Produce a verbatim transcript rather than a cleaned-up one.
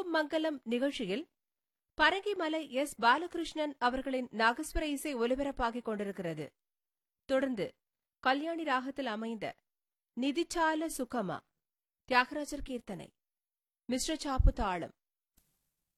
ஓம் மங்கலம் நிகழ்ச்சியில் பரங்கிமலை எஸ் பாலகிருஷ்ணன் அவர்களின் நாகஸ்வர இசை ஒலிபரப்பாகிக் கொண்டிருக்கிறது. தொடர்ந்து கல்யாணி ராகத்தில் அமைந்த நிதிச்சால சுகமா தியாகராஜர் கீர்த்தனை, மிஸ்ர சாப்பு தாளம்,